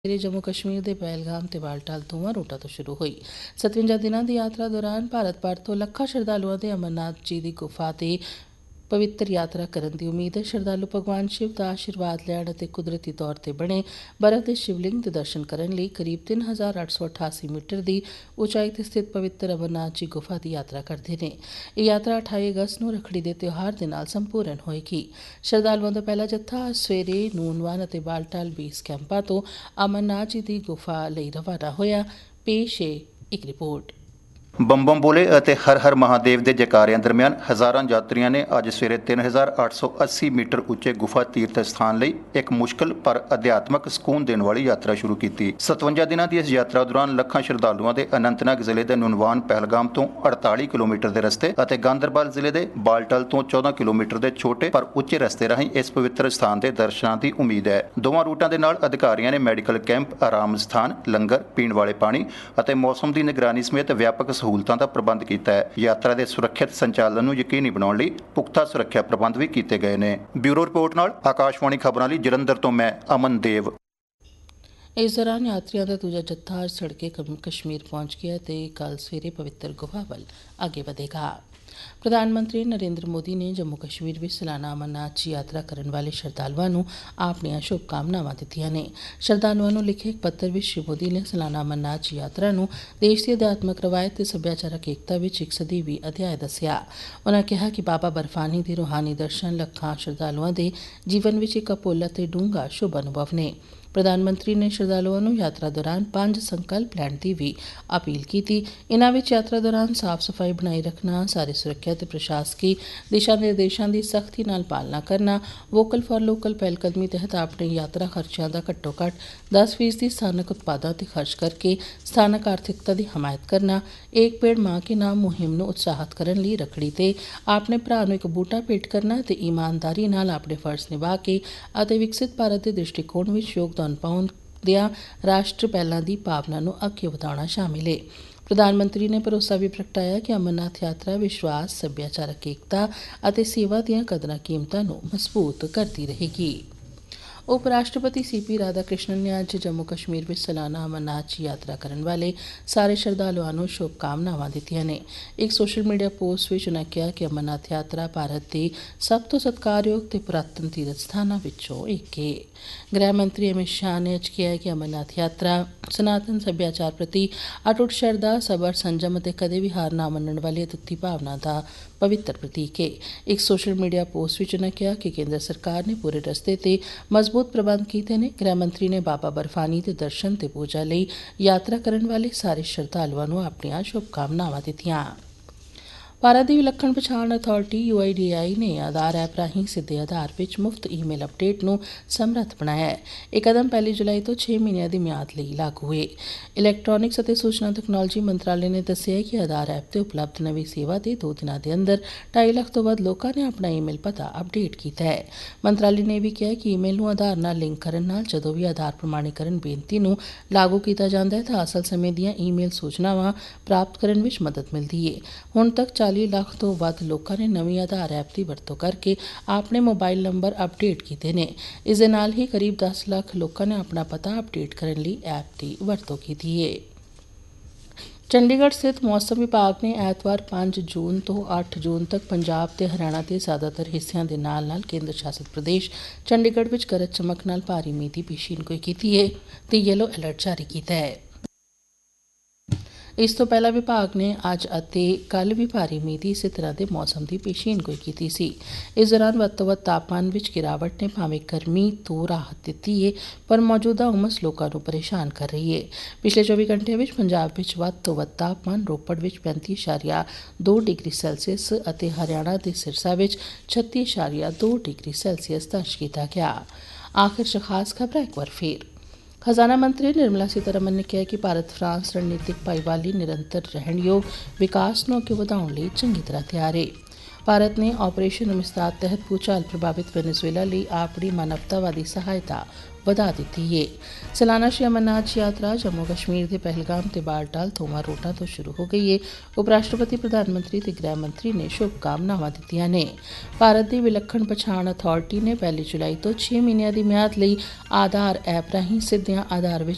जम्मू कश्मीर के पहलगाम ते बालटाल दोवां रूटां तो शुरू हुई 57 दिनां दी यात्रा दौरान भारत भर तो लक्खां श्रद्धालुआं दे अमरनाथ जी दी गुफा ते पवित्र यात्रा करन दी उम्मीद है। श्रद्धालु भगवान शिव दा आशीर्वाद लैण ते कुदरती तौर ते बने बर्फ दे शिवलिंग दे दर्शन करन लई करीब 3888 मीटर दी उचाई ते स्थित पवित्र अमरनाथ जी गुफा दी यात्रा करदे ने। एह यात्रा 28 अगस्त नूं रखड़ी दे त्योहार दे नाल संपूर्ण होएगी। श्रद्धालुआं दा पहला जत्था अज्ज सवेरे नूनवान ते बालटाल बेस कैंपां तो अमरनाथ जी दी गुफा लई रवाना होया। पेश है एक रिपोर्ट। बम बम बोले ਅਤੇ ਹਰ ਹਰ ਮਹਾਦੇਵ ਦੇ ਜੈਕਾਰਿਆਂ ਦਰਮਿਆਨ ਹਜ਼ਾਰਾਂ ਯਾਤਰੀਆਂ ਨੇ ਅੱਜ ਸਵੇਰੇ 3880 ਮੀਟਰ ਉੱਚੇ ਗੁਫਾ ਤੀਰਥ ਸਥਾਨ ਲਈ ਇੱਕ ਮੁਸ਼ਕਲ ਪਰ ਅਧਿਆਤਮਕ ਸਕੂਨ ਦੇਣ ਵਾਲੀ ਯਾਤਰਾ ਸ਼ੁਰੂ ਕੀਤੀ। 57 ਦਿਨਾਂ ਦੀ ਇਸ ਯਾਤਰਾ ਦੌਰਾਨ ਲੱਖਾਂ ਸ਼ਰਧਾਲੂਆਂ ਦੇ ਅਨੰਤਨਾਗ ਜ਼ਿਲ੍ਹੇ ਦੇ ਨੂਨਵਾਨ ਪਹਿਲਗਾਮ ਤੋਂ 48 ਕਿਲੋਮੀਟਰ ਦੇ ਰਸਤੇ ਅਤੇ ਗਾਂਦਰਬਲ ਜ਼ਿਲ੍ਹੇ ਦੇ ਬਾਲਟਲ ਤੋਂ 14 ਕਿਲੋਮੀਟਰ ਦੇ ਛੋਟੇ ਪਰ ਉੱਚੇ ਰਸਤੇ ਰਾਹੀਂ ਇਸ ਪਵਿੱਤਰ ਸਥਾਨ ਦੇ ਦਰਸ਼ਨਾਂ ਦੀ ਉਮੀਦ ਹੈ। ਦੋਵਾਂ ਰੂਟਾਂ ਦੇ ਨਾਲ ਅਧਿਕਾਰੀਆਂ ਨੇ ਮੈਡੀਕਲ ਕੈਂਪ, ਆਰਾਮ ਸਥਾਨ, ਲੰਗਰ, ਪੀਣ ਵਾਲੇ ਪਾਣੀ ਅਤੇ ਮੌਸਮ ਦੀ ਨਿਗਰਾਨੀ ਸਮੇਤ ਵਿਆਪਕ ਸਹੂਲਤਾਂ ਦਾ ਪ੍ਰਬੰਧ ਕੀਤਾ ਹੈ। ਯਾਤਰਾ ਦੇ ਸੁਰੱਖਿਅਤ ਸੰਚਾਲਨ ਨੂੰ ਯਕੀਨੀ ਬਣਾਉਣ ਲਈ ਪੁਖਤਾ ਸੁਰੱਖਿਆ ਪ੍ਰਬੰਧ ਵੀ ਕੀਤੇ ਗਏ ਨੇ। ਬਿਊਰੋ ਰਿਪੋਰਟ ਨਾਲ ਆਕਾਸ਼ਵਾਣੀ ਖਬਰਾਂ ਲਈ ਜਲੰਧਰ ਤੋਂ ਮੈਂ ਅਮਨ ਦੇਵ। इस दौरान यात्रियों का दूजा जत्था अज सड़के कश्मीर पहुंच गया ते कल सवेरे पवित्र गुफा वल अगे बढ़ेगा। प्रधानमंत्री नरेंद्र मोदी ने जम्मू कश्मीर में सालाना अमरनाथ जी यात्रा करने वाले श्रद्धालुओं को अपन शुभकामनावां दित्तियां ने। श्रद्धालुओं को लिखे एक पत्र में श्री मोदी ने सालाना अमरनाथ जी यात्रा को देश की अध्यात्मक रवायत ते सभ्याचारक एकता विच एक सदीवी अध्याय दस्सिया। उन्होंने कहा कि बाबा बर्फानी के रूहानी दर्शन लखां श्रद्धालुओं के जीवन में एक अभुੱਲਾ ते डूंगा शुभ अनुभव ने। प्रधानमंत्री ने श्रद्धालुओं को यात्रा दौरान 5 संकल्प लैण की भी अपील की थी। इन्हां विच यात्रा दौरान साफ सफाई बनाई रखना, सारी सुरक्षा ते प्रशासकी दिशा निर्देशों की सख्ती नाल पालना करना, वोकल फॉर लोकल पहलकदमी तहत अपने यात्रा खर्चों का घट्टो घट्ट 10% स्थानक उत्पादों पर खर्च करके स्थानक आर्थिकता की हमायत करना, एक पेड़ मां के नाम मुहिम को उत्साहित करने लई रखड़ी ते अपने भरा नूं एक बूटा भेंट करना ते ईमानदारी नाल अपने फर्ज निभा के अते विकसित भारत के दृष्टिकोण विच योगदान पाउंदियां राष्ट्र पहलां दी भावना नूं अगे वधाउणा शामिल है। प्रधानमंत्री ने भरोसा भी प्रगटाया कि अमरनाथ यात्रा विश्वास, सभ्याचारक एकता अते सेवा दीआं कदरां कीमतां नूं मजबूत करती रहेगी। उप राष्ट्रपति CP राधाकृष्णन ने आज जम्मू कश्मीर में सालाना अमरनाथ जी यात्रा करने वाले सारे श्रद्धालुओं को शुभकामनावां दित्तियां ने। एक सोशल मीडिया पोस्ट में उन्होंने कहा कि अमरनाथ यात्रा भारत के सब तो सत्कारयोग ते पुरातन तीर्थ स्थानां विचों एक है। गृह मंत्री अमित शाह ने अज कहा कि अमरनाथ यात्रा सनातन सभ्याचार प्रति अटुट शरधा, सबर, संयम ते कदे भी हार ना मनण वाली अतुੱਤੀ भावना का पवित्र प्रतीक है। एक सोशल मीडिया पोस्ट में उन्होंने कहा कि केंद्र सरकार ने पूरे रस्ते ते मजबूत प्रबंध किए ने। गृह मंत्री ने बाबा बर्फानी के दर्शन ते पूजा लई यात्रा करने वाले सारे श्रद्धालुओं को अपनी शुभकामनावां दित्तियां। भारत की विलखण पछाण अथॉरिटी UIDAI ने आधार ऐप राਹੀਂ सिद्धे आधार विच मुफ्त ईमेल अपडेट ਨੂੰ ਸਮਰੱਥ ਬਣਾਇਆ ਹੈ। ਇਹ ਕਦਮ 1 ਜੁਲਾਈ ਤੋਂ 6 ਮਹੀਨਿਆਂ ਦੀ ਮਿਆਦ ਲਈ ਲਾਗੂ ਹੈ। ਇਲੈਕਟ੍ਰੋਨਿਕਸ ਅਤੇ ਸੂਚਨਾ ਤਕਨਾਲੋਜੀ ਮੰਤਰਾਲੇ ਨੇ ਦੱਸਿਆ ਕਿ ਆਧਾਰ ਐਪ ਤੇ ਉਪਲਬਧ ਨਵੀਂ ਸੇਵਾ ਦੇ 2 ਦਿਨਾਂ ਦੇ ਅੰਦਰ 2.5 ਲੱਖ ਤੋਂ ਵੱਧ ਲੋਕਾਂ ਨੇ ਆਪਣਾ ਈਮੇਲ ਪਤਾ ਅਪਡੇਟ ਕੀਤਾ ਹੈ। ਮੰਤਰਾਲੇ ਨੇ ਵੀ ਕਿਹਾ ਕਿ ਈਮੇਲ ਨੂੰ ਆਧਾਰ ਨਾਲ ਲਿੰਕ ਕਰਨ ਨਾਲ ਜਦੋਂ ਵੀ ਆਧਾਰ ਪ੍ਰਮਾਣੀਕਰਨ ਬੇਨਤੀ ਨੂੰ ਲਾਗੂ ਕੀਤਾ ਜਾਂਦਾ ਹੈ ਤਾਂ ਅਸਲ ਸਮੇਂ ਦੀਆਂ ਈਮੇਲ ਸੂਚਨਾਵਾਂ ਪ੍ਰਾਪਤ ਕਰਨ ਵਿੱਚ ਮਦਦ ਮਿਲਦੀ ਹੈ। ਹੁਣ ਤੱਕ 40 ਲੱਖ ਤੋਂ ਵੱਧ ਲੋਕਾਂ ਨੇ ਨਵੀਂ ਆਧਾਰ ਐਪ ਦੀ ਵਰਤੋਂ ਕਰਕੇ ਆਪਣੇ ਮੋਬਾਈਲ ਨੰਬਰ ਅਪਡੇਟ ਕੀਤੇ ਨੇ। ਇਸ ਦੇ ਨਾਲ ਹੀ ਕਰੀਬ 10 ਲੱਖ ਲੋਕਾਂ ਨੇ ਆਪਣਾ ਪਤਾ ਅਪਡੇਟ ਕਰਨ ਲਈ ਐਪ ਦੀ ਵਰਤੋਂ ਕੀਤੀ ਹੈ। ਚੰਡੀਗੜ੍ਹ ਸਥਿਤ ਮੌਸਮ ਵਿਭਾਗ ਨੇ ਐਤਵਾਰ 5 ਜੂਨ ਤੋਂ 8 ਜੂਨ ਤੱਕ ਪੰਜਾਬ ਤੇ ਹਰਿਆਣਾ ਦੇ ਜ਼ਿਆਦਾਤਰ ਹਿੱਸਿਆਂ ਦੇ ਨਾਲ-ਨਾਲ ਕੇਂਦਰ ਸ਼ਾਸਿਤ ਪ੍ਰਦੇਸ਼ ਚੰਡੀਗੜ੍ਹ ਵਿੱਚ ਗਰਜ ਚਮਕ ਨਾਲ ਭਾਰੀ ਮੀਂਹ ਦੀ ਪੇਸ਼ੀਨਗੋਈ ਕੀਤੀ ਹੈ ਤੇ ਯੈਲੋ ਅਲਰਟ ਜਾਰੀ ਕੀਤਾ ਹੈ। ਇਸ ਤੋਂ ਪਹਿਲਾਂ ਵਿਭਾਗ ਨੇ ਅੱਜ ਅਤੇ ਕੱਲ੍ਹ ਵੀ ਭਾਰੀ ਮੀਂਹ ਦੀ ਇਸੇ ਤਰ੍ਹਾਂ ਦੇ ਮੌਸਮ ਦੀ ਪੇਸ਼ੀਨਗੋਈ ਕੀਤੀ ਸੀ। ਇਸ ਦੌਰਾਨ ਵੱਧ ਤੋਂ ਵੱਧ ਤਾਪਮਾਨ ਵਿੱਚ ਗਿਰਾਵਟ ਨੇ ਭਾਵੇਂ ਗਰਮੀ ਤੋਂ ਰਾਹਤ ਦਿੱਤੀ ਹੈ ਪਰ ਮੌਜੂਦਾ ਉਮਸ ਲੋਕਾਂ ਨੂੰ ਪਰੇਸ਼ਾਨ ਕਰ ਰਹੀ ਹੈ। ਪਿਛਲੇ 24 ਘੰਟਿਆਂ ਵਿੱਚ ਪੰਜਾਬ ਵਿੱਚ ਵੱਧ ਤੋਂ ਵੱਧ ਤਾਪਮਾਨ ਰੋਪੜ ਵਿੱਚ 35.2 ਡਿਗਰੀ ਸੈਲਸੀਅਸ ਅਤੇ ਹਰਿਆਣਾ ਦੇ ਸਿਰਸਾ ਵਿੱਚ 36.2 ਡਿਗਰੀ ਸੈਲਸੀਅਸ ਦਰਜ ਕੀਤਾ ਗਿਆ। ਆਖਿਰ 'ਚ ਖਾਸ ਖਬਰਾਂ ਇੱਕ ਵਾਰ ਫੇਰ। खजाना मंत्री निर्मला सीतारमन ने कहा कि भारत फ्रांस रणनीतिक भाईवाली निरंतर रहणयोग विकास ਨੂੰ ਅੱਗੇ ਵਧਾਉਣ ਲਈ ਚੰਗੀ ਤਰ੍ਹਾਂ ਤਿਆਰ ਹੈ। भारत ने ऑपरेशन अमिस्ताद तहत भूचाल प्रभावित वेनेजुएला ਲਈ ਆਪਣੀ ਮਾਨਵਤਾਵਾਦੀ ਸਹਾਇਤਾ ਵਧਾ ਦਿੱਤੀ ਹੈ। ਸਾਲਾਨਾ ਸ਼੍ਰੀ ਅਮਰਨਾਥ ਯਾਤਰਾ ਜੰਮੂ ਕਸ਼ਮੀਰ ਦੇ ਪਹਿਲਗਾਮ ਤੇ ਬਾਲਟਾਲ ਦੋਵਾਂ ਰੂਟਾਂ ਤੋਂ ਸ਼ੁਰੂ ਹੋ ਗਈ ਹੈ। ਉਪ ਰਾਸ਼ਟਰਪਤੀ, ਪ੍ਰਧਾਨ ਮੰਤਰੀ ਤੇ ਗ੍ਰਹਿ ਮੰਤਰੀ ਨੇ ਸ਼ੁਭਕਾਮਨਾਵਾਂ ਦਿੱਤੀਆਂ ਨੇ। ਭਾਰਤ ਦੀ ਵਿਲੱਖਣ ਪਛਾਣ ਅਥਾਰਟੀ ਨੇ 1 ਜੁਲਾਈ ਤੋਂ 6 ਮਹੀਨਿਆਂ ਦੀ ਮਿਆਦ ਲਈ ਆਧਾਰ ਐਪ ਰਾਹੀਂ ਸਿੱਧਿਆਂ ਆਧਾਰ ਵਿੱਚ